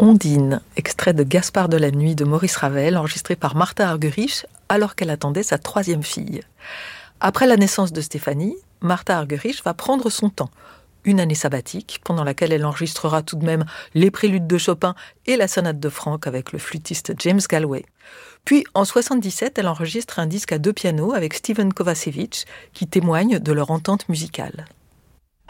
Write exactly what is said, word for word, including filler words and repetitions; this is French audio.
Ondine, extrait de Gaspard de la Nuit de Maurice Ravel, enregistré par Martha Argerich alors qu'elle attendait sa troisième fille. Après la naissance de Stéphanie, Martha Argerich va prendre son temps. Une année sabbatique, pendant laquelle elle enregistrera tout de même les préludes de Chopin et la sonate de Franck avec le flûtiste James Galway. Puis, en soixante-dix-sept, elle enregistre un disque à deux pianos avec Steven Kovacevic, qui témoigne de leur entente musicale.